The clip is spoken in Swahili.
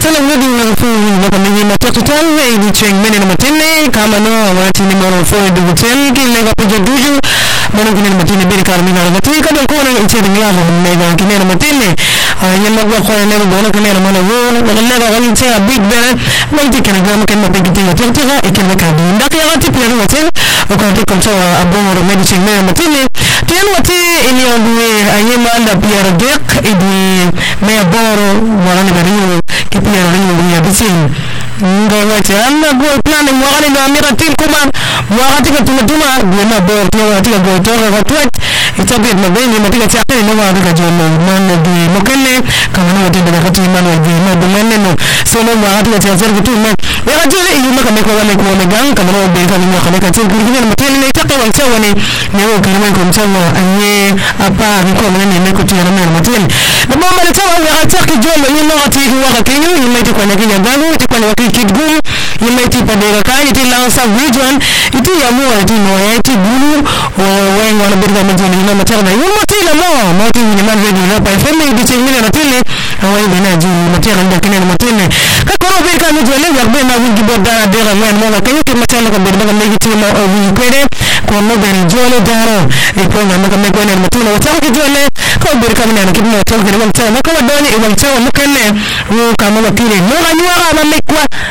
tena ngudi na kama matatu tawe ni chengmene na matene kama no wati ni moro for the hotel kile kwa kujuju mwana kile matene bere karmina na matene kada kona nchini ngalo na kile matene nyama kwa kwa leo bona kile na mwana wona na leo wali tena big bere mwanti kana kama kama pekiti tena ikenda kadi ndaka yati pia na tena wakati kontrol abono medicine na matene tena wati ini ondwe ayema na pia rejek idi meaboro wala ni bariyo kipia ringo ya bisin ngawa chana go plan mwakani na amira tim kuma mwakati ka tumatuma gena bor mwakati ka go toka kwa twat itabi mabeni matika chakene no wa jomo man di mokene kama no tende na kati mano di no domene no so no mwakati ka chazar kutuma ya jole yuma kama kwa wale kwa megang kama no be kama no kama kati kingine matele ne taka wansawa ni leo kama kwa msawa anye apa niko mwenye ne kutia na matele na mama le tawa ya ataki jole ni no ati wa Kenya imaiti kwa Kenya gani itakuwa ni wakati gumu imaiti padera kai iti lansa region iti ya mua iti noya iti gulu wengi wanabirika mjini na matana yuma tila moti ni manvedi na pa feme iti chingine na tile hawa hivi na jini matana ndia kine na matene kakoro birika mjini ya bena wingi boda dera mwana mwana Kenya kima matana kwa birika mjini tima kwede kwa mberi jole daro ipo na maka mekwane na matana wataka kijole kwa birika mjini kipu wataka kwenye mtana kwa doni iwa mtana mkene kama wakile mwana nyuara na mekwa